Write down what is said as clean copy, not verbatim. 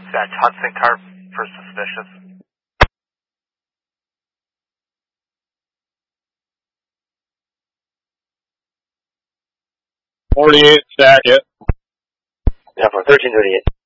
Dispatch Hudson car for suspicious. 48, stack it. Yeah, for 1338.